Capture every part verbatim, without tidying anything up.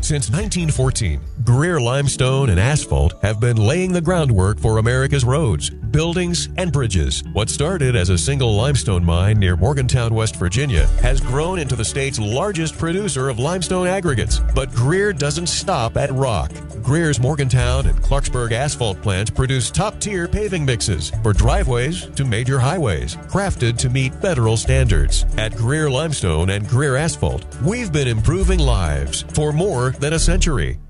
Since nineteen fourteen, Greer Limestone and Asphalt have been laying the groundwork for America's roads, buildings, and bridges. What started as a single limestone mine near Morgantown, West Virginia, has grown into the state's largest producer of limestone aggregates. But Greer doesn't stop at rock. Greer's Morgantown and Clarksburg asphalt plants produce top-tier paving mixes for driveways to major highways, crafted to meet federal standards. At Greer Limestone and Greer Asphalt, we've been improving lives for more than a century.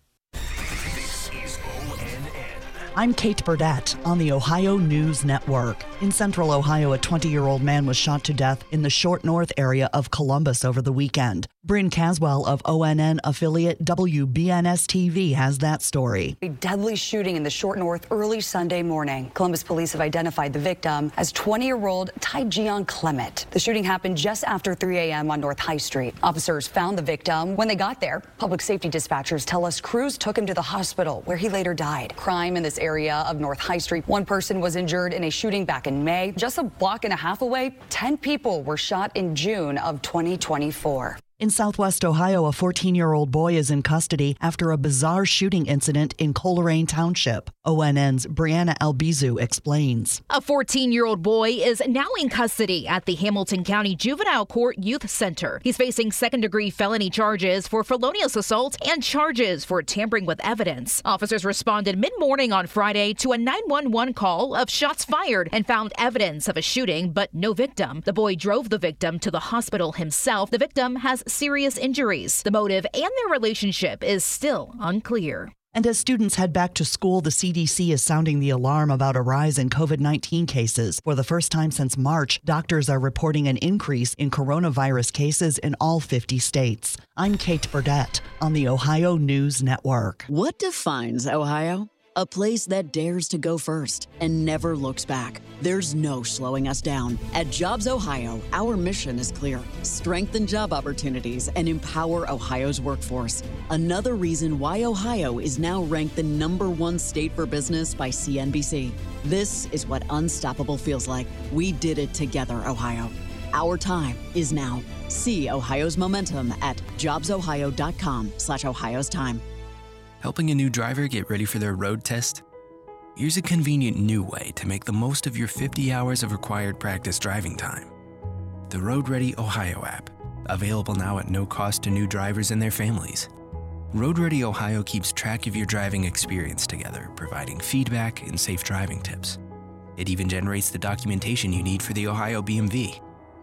I'm Kate Burdett on the Ohio News Network. In central Ohio, a twenty-year-old man was shot to death in the Short North area of Columbus over the weekend. Bryn Caswell of O N N affiliate W B N S T V has that story. A deadly shooting in the Short North early Sunday morning. Columbus police have identified the victim as twenty-year-old Ty-Jeon Clement. The shooting happened just after three a.m. on North High Street. Officers found the victim. When they got there, public safety dispatchers tell us crews took him to the hospital where he later died. Crime in this area of North High Street. One person was injured in a shooting back in May. Just a block and a half away, ten people were shot in June of twenty twenty-four. In southwest Ohio, a fourteen-year-old boy is in custody after a bizarre shooting incident in Coleraine Township. O N N's Brianna Albizu explains. A fourteen-year-old boy is now in custody at the Hamilton County Juvenile Court Youth Center. He's facing second-degree felony charges for felonious assault and charges for tampering with evidence. Officers responded mid-morning on Friday to a nine one one call of shots fired and found evidence of a shooting, but no victim. The boy drove the victim to the hospital himself. The victim has serious injuries. The motive and their relationship is still unclear. And as students head back to school, the C D C is sounding the alarm about a rise in COVID nineteen cases. For the first time since March, doctors are reporting an increase in coronavirus cases in all fifty states. I'm Kate Burdett on the Ohio News Network. What defines Ohio? A place that dares to go first and never looks back. There's no slowing us down. At Jobs Ohio, our mission is clear. Strengthen job opportunities and empower Ohio's workforce. Another reason why Ohio is now ranked the number one state for business by C N B C. This is what unstoppable feels like. We did it together, Ohio. Our time is now. See Ohio's momentum at jobsohio.com slash Ohio's time. Helping a new driver get ready for their road test? Here's a convenient new way to make the most of your fifty hours of required practice driving time. The Road Ready Ohio app, available now at no cost to new drivers and their families. Road Ready Ohio keeps track of your driving experience together, providing feedback and safe driving tips. It even generates the documentation you need for the Ohio B M V.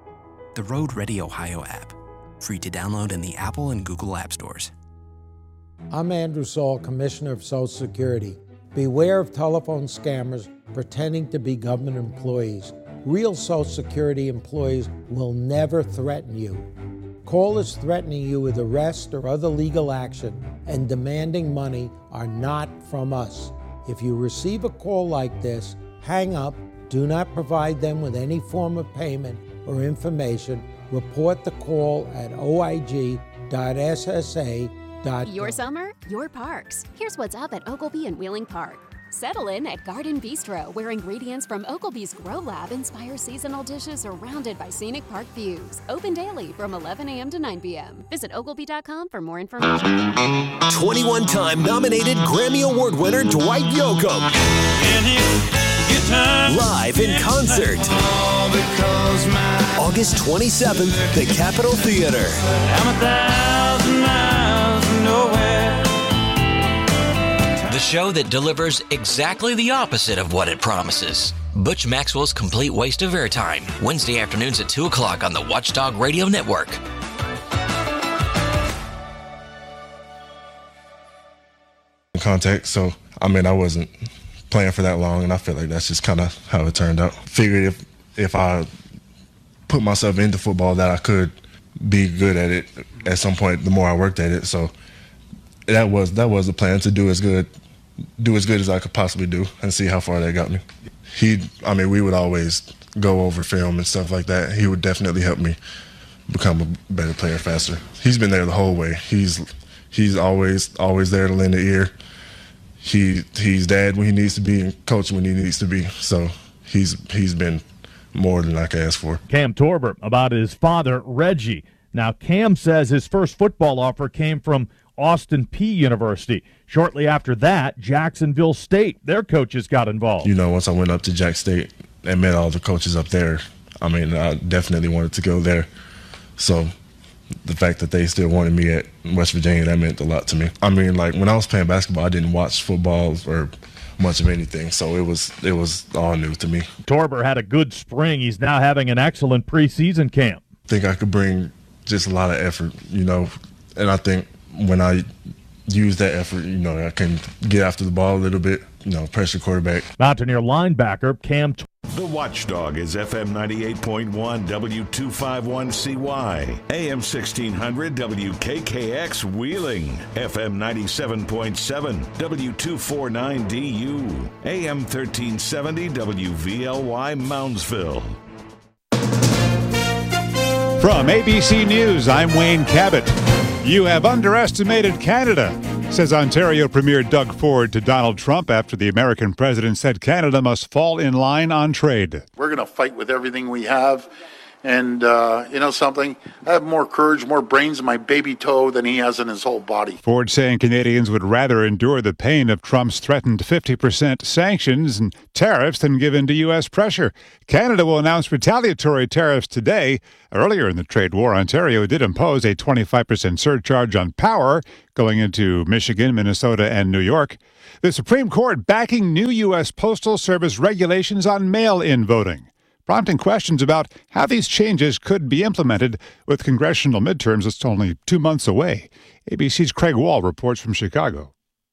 The Road Ready Ohio app, free to download in the Apple and Google App Stores. I'm Andrew Saul, Commissioner of Social Security. Beware of telephone scammers pretending to be government employees. Real Social Security employees will never threaten you. Callers threatening you with arrest or other legal action and demanding money are not from us. If you receive a call like this, hang up, do not provide them with any form of payment or information. Report the call at O I G dot S S A. Your summer, your parks. Here's what's up at Oglebay and Wheeling Park. Settle in at Garden Bistro, where ingredients from Ogleby's Grow Lab inspire seasonal dishes surrounded by scenic park views. Open daily from eleven a.m. to nine p.m. Visit ogleby dot com for more information. twenty-one-time nominated Grammy Award winner Dwight Yoakam. Live in concert. August twenty-seventh, the Capitol Theater. I'm a thousand miles from nowhere. The show that delivers exactly the opposite of what it promises. Butch Maxwell's Complete Waste of Airtime, Wednesday afternoons at two o'clock on the Watchdog Radio Network. Contact, so I mean I wasn't playing for that long, and I feel like that's just kind of how it turned out. Figured if if I put myself into football that I could be good at it at some point the more I worked at it. So that was that was the plan, to do as good do as good as I could possibly do and see how far that got me. He I mean we would always go over film and stuff like that. He would definitely help me become a better player faster. He's been there the whole way. He's he's always always there to lend an ear. He he's dad when he needs to be and coach when he needs to be. So he's he's been more than I could ask for. Cam Torber about his father, Reggie. Now, Cam says his first football offer came from Austin Peay University. Shortly after that, Jacksonville State, their coaches got involved. You know, once I went up to Jack State and met all the coaches up there, I mean, I definitely wanted to go there. So the fact that they still wanted me at West Virginia, that meant a lot to me. I mean, like, when I was playing basketball, I didn't watch football or much of anything, so it was it was all new to me. Torber had a good spring. He's now having an excellent preseason camp. I think I could bring just a lot of effort, you know, and I think when I use that effort, you know, I can get after the ball a little bit, you know, pressure quarterback. Mountaineer linebacker Cam. The Watchdog is F M ninety-eight point one W two fifty-one C Y, A M sixteen hundred W K K X Wheeling, F M ninety-seven point seven W two forty-nine D U, A M thirteen seventy W V L Y Moundsville. From A B C News, I'm Wayne Cabot. You have underestimated Canada, says Ontario Premier Doug Ford to Donald Trump after the American president said Canada must fall in line on trade. We're going to fight with everything we have. And, uh, you know something, I have more courage, more brains in my baby toe than he has in his whole body. Ford saying Canadians would rather endure the pain of Trump's threatened fifty percent sanctions and tariffs than give in to U S pressure. Canada will announce retaliatory tariffs today. Earlier in the trade war, Ontario did impose a twenty-five percent surcharge on power going into Michigan, Minnesota, and New York. The Supreme Court backing new U S Postal Service regulations on mail-in voting, prompting questions about how these changes could be implemented with congressional midterms that's only two months away. A B C's Craig Wall reports from Chicago.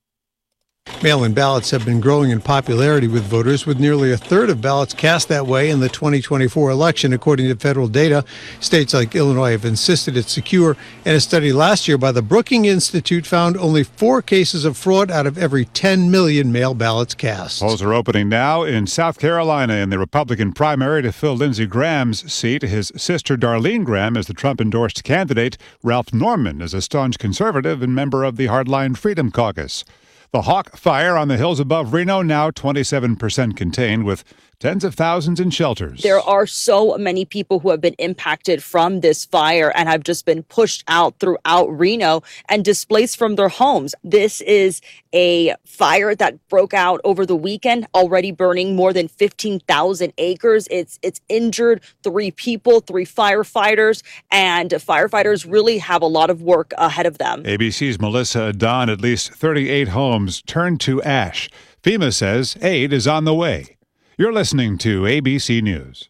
Mail-in ballots have been growing in popularity with voters, with nearly a third of ballots cast that way in the twenty twenty-four election, according to federal data. States like Illinois have insisted it's secure, and a study last year by the Brookings Institute found only four cases of fraud out of every ten million mail ballots cast. Polls are opening now in South Carolina in the Republican primary to fill Lindsey Graham's seat. His sister Darlene Graham is the Trump-endorsed candidate. Ralph Norman is a staunch conservative and member of the Hardline Freedom Caucus. The Hawk Fire on the hills above Reno now twenty-seven percent contained, with tens of thousands in shelters. There are so many people who have been impacted from this fire and have just been pushed out throughout Reno and displaced from their homes. This is a fire that broke out over the weekend, already burning more than fifteen thousand acres. It's it's injured three people, three firefighters, and firefighters really have a lot of work ahead of them. A B C's Melissa Dunn, at least thirty-eight homes turned to ash. FEMA says aid is on the way. You're listening to A B C News.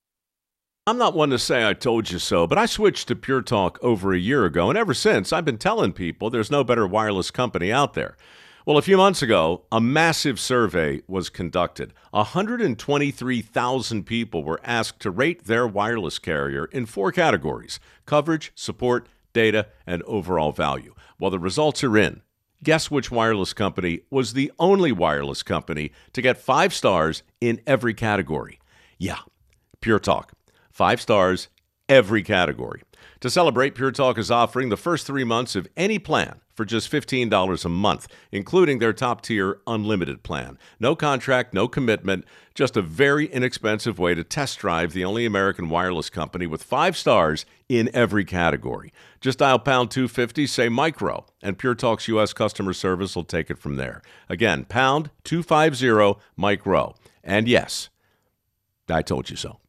I'm not one to say I told you so, but I switched to Pure Talk over a year ago, and ever since, I've been telling people there's no better wireless company out there. Well, a few months ago, a massive survey was conducted. one hundred twenty-three thousand people were asked to rate their wireless carrier in four categories: coverage, support, data, and overall value. Well, the results are in. Guess which wireless company was the only wireless company to get five stars in every category? Yeah, Pure Talk. Five stars, every category. To celebrate, Pure Talk is offering the first three months of any plan for just fifteen dollars a month, including their top-tier unlimited plan. No contract, no commitment, just a very inexpensive way to test drive the only American wireless company with five stars in every category. Just dial pound two fifty, say micro, and Pure Talk's U S customer service will take it from there. Again, pound two fifty, micro. And yes, I told you so.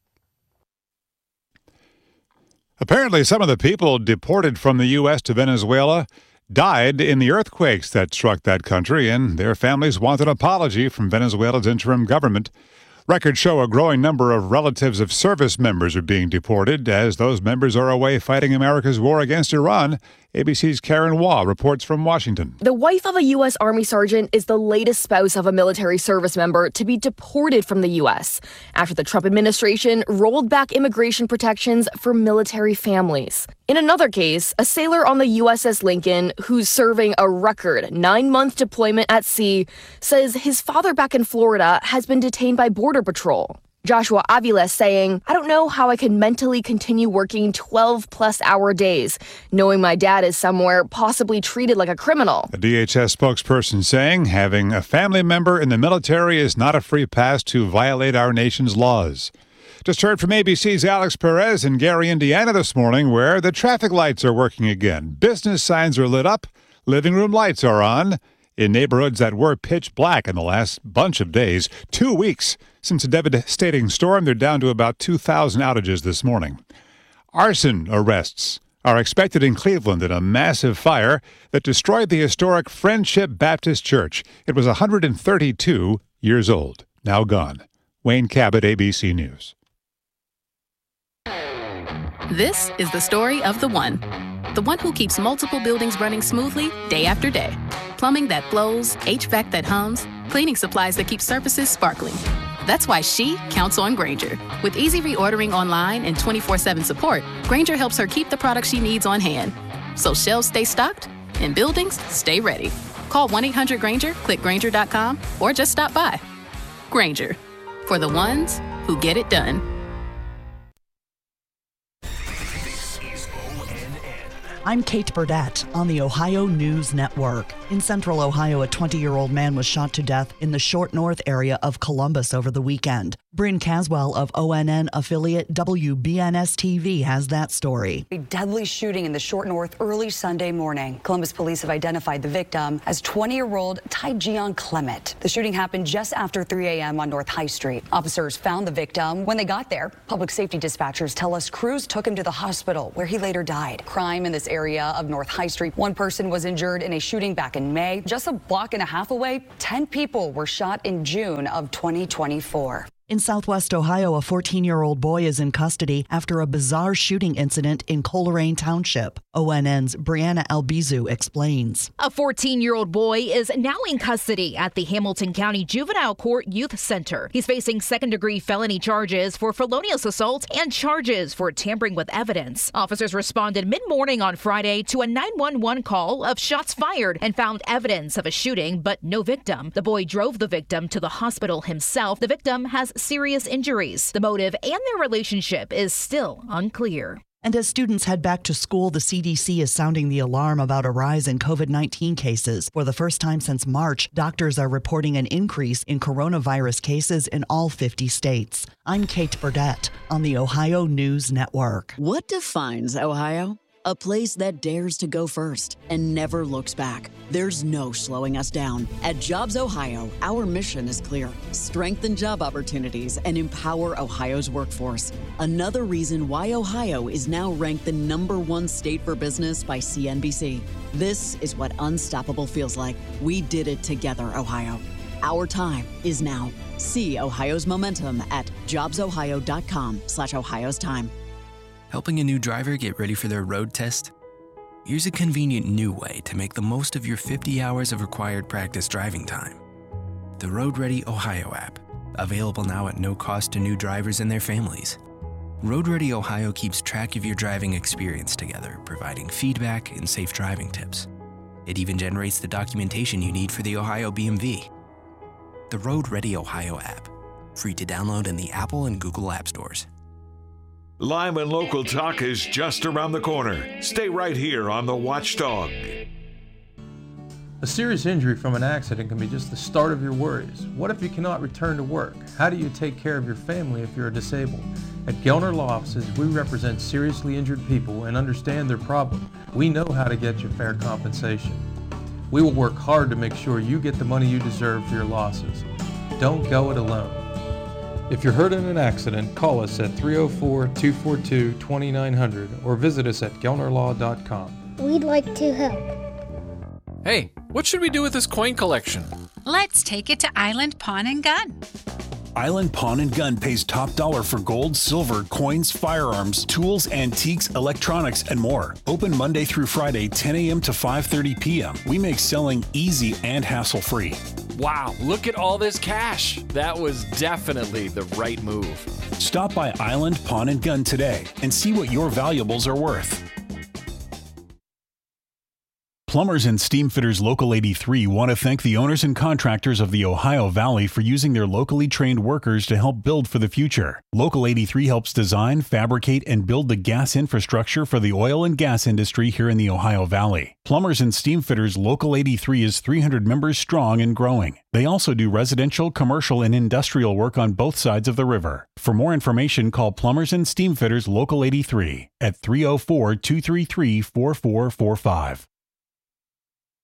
Apparently, some of the people deported from the U S to Venezuela died in the earthquakes that struck that country, and their families want an apology from Venezuela's interim government. Records show a growing number of relatives of service members are being deported as those members are away fighting America's war against Iran. A B C's Karen Waugh reports from Washington. The wife of a U S Army sergeant is the latest spouse of a military service member to be deported from the U S after the Trump administration rolled back immigration protections for military families. In another case, a sailor on the U S S Lincoln, who's serving a record nine-month deployment at sea, says his father back in Florida has been detained by Border Patrol. Joshua Avila saying, "I don't know how I can mentally continue working twelve plus hour days, knowing my dad is somewhere possibly treated like a criminal." A D H S spokesperson saying having a family member in the military is not a free pass to violate our nation's laws. Just heard from A B C's Alex Perez in Gary, Indiana this morning, where the traffic lights are working again. Business signs are lit up. Living room lights are on in neighborhoods that were pitch black in the last bunch of days. Two weeks since a devastating storm, they're down to about two thousand outages this morning. Arson arrests are expected in Cleveland in a massive fire that destroyed the historic Friendship Baptist Church. It was one hundred thirty-two years old, now gone. Wayne Cabot, A B C News. This is the story of the one. The one who keeps multiple buildings running smoothly day after day. Plumbing that flows, H V A C that hums, cleaning supplies that keep surfaces sparkling. That's why she counts on Grainger. With easy reordering online and twenty-four seven support, Grainger helps her keep the products she needs on hand. So shelves stay stocked and buildings stay ready. Call one eight hundred Grainger, click Grainger dot com, or just stop by. Grainger, for the ones who get it done. I'm Kate Burdett on the Ohio News Network. In central Ohio, a twenty-year-old man was shot to death in the Short North area of Columbus over the weekend. Bryn Caswell of O N N affiliate W B N S T V has that story. A deadly shooting in the Short North early Sunday morning. Columbus police have identified the victim as twenty-year-old Tyjion Clement. The shooting happened just after three a.m. on North High Street. Officers found the victim. When they got there, public safety dispatchers tell us crews took him to the hospital where he later died. Crime in this area of North High Street. One person was injured in a shooting back in May. Just a block and a half away, ten people were shot in June of twenty twenty-four. In southwest Ohio, a fourteen-year-old boy is in custody after a bizarre shooting incident in Coleraine Township. O N N's Brianna Albizu explains. A fourteen-year-old boy is now in custody at the Hamilton County Juvenile Court Youth Center. He's facing second-degree felony charges for felonious assault and charges for tampering with evidence. Officers responded mid-morning on Friday to a nine one one call of shots fired and found evidence of a shooting, but no victim. The boy drove the victim to the hospital himself. The victim has serious injuries. The motive and their relationship is still unclear. And as students head back to school, the C D C is sounding the alarm about a rise in COVID nineteen cases. For the first time since March, doctors are reporting an increase in coronavirus cases in all fifty states. I'm Kate Burdett on the Ohio News Network. What defines Ohio? A place that dares to go first and never looks back. There's no slowing us down. At Jobs Ohio, our mission is clear. Strengthen job opportunities and empower Ohio's workforce. Another reason why Ohio is now ranked the number one state for business by C N B C. This is what unstoppable feels like. We did it together, Ohio. Our time is now. See Ohio's momentum at jobsohio.com slash Ohio's time. Helping a new driver get ready for their road test? Here's a convenient new way to make the most of your fifty hours of required practice driving time. The Road Ready Ohio app, available now at no cost to new drivers and their families. Road Ready Ohio keeps track of your driving experience together, providing feedback and safe driving tips. It even generates the documentation you need for the Ohio B M V. The Road Ready Ohio app, free to download in the Apple and Google App Stores. Live and local talk is just around the corner. Stay right here on The Watchdog. A serious injury from an accident can be just the start of your worries. What if you cannot return to work? How do you take care of your family if you're disabled? At Gelner Law Offices, we represent seriously injured people and understand their problem. We know how to get you fair compensation. We will work hard to make sure you get the money you deserve for your losses. Don't go it alone. If you're hurt in an accident, call us at three oh four, two four two, two nine zero zero or visit us at gelner law dot com. We'd like to help. Hey, what should we do with this coin collection? Let's take it to Island Pawn and Gun. Island Pawn and Gun pays top dollar for gold, silver, coins, firearms, tools, antiques, electronics, and more. Open Monday through Friday, ten a.m. to five thirty p.m. We make selling easy and hassle-free. Wow, look at all this cash. That was definitely the right move. Stop by Island Pawn and Gun today and see what your valuables are worth. Plumbers and Steamfitters Local eighty-three want to thank the owners and contractors of the Ohio Valley for using their locally trained workers to help build for the future. Local eighty-three helps design, fabricate, and build the gas infrastructure for the oil and gas industry here in the Ohio Valley. Plumbers and Steamfitters Local eighty-three is three hundred members strong and growing. They also do residential, commercial, and industrial work on both sides of the river. For more information, call Plumbers and Steamfitters Local eighty-three at three oh four, two three three, four four four five.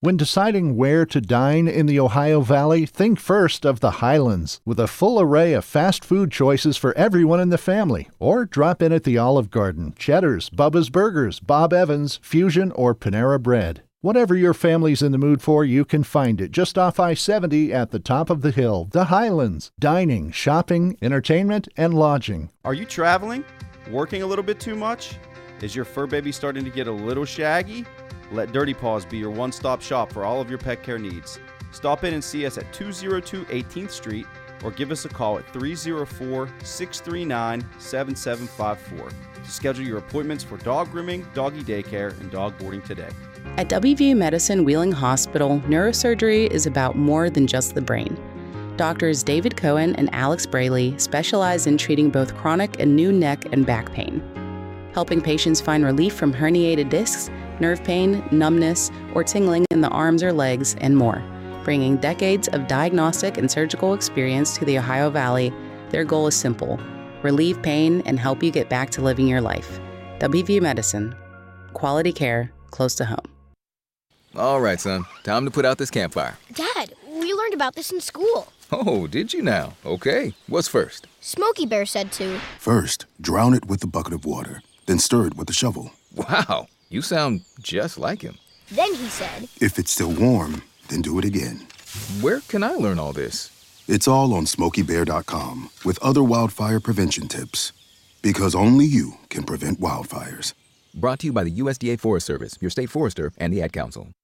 When deciding where to dine in the Ohio Valley, think first of the Highlands, with a full array of fast food choices for everyone in the family. Or drop in at the Olive Garden, Cheddar's, Bubba's Burgers, Bob Evans, Fusion, or Panera Bread. Whatever your family's in the mood for, you can find it just off I seventy at the top of the hill. The Highlands. Dining, shopping, entertainment, and lodging. Are you traveling? Working a little bit too much? Is your fur baby starting to get a little shaggy? Let Dirty Paws be your one-stop shop for all of your pet care needs. Stop in and see us at two oh two eighteenth Street or give us a call at three oh four, six three nine, seven seven five four to schedule your appointments for dog grooming, doggy daycare, and dog boarding today. At W V U Medicine Wheeling Hospital, neurosurgery is about more than just the brain. Doctors David Cohen and Alex Braley specialize in treating both chronic and new neck and back pain, helping patients find relief from herniated discs, nerve pain, numbness, or tingling in the arms or legs, and more. Bringing decades of diagnostic and surgical experience to the Ohio Valley, their goal is simple: relieve pain and help you get back to living your life. W V U Medicine. Quality care close to home. All right, son. Time to put out this campfire. Dad, we learned about this in school. Oh, did you now? Okay. What's first? Smokey Bear said to. First, drown it with a bucket of water, then stir it with a shovel. Wow, you sound just like him. Then he said, if it's still warm, then do it again. Where can I learn all this? It's all on smokey bear dot com with other wildfire prevention tips. Because only you can prevent wildfires. Brought to you by the U S D A Forest Service, your state forester, and the Ad Council.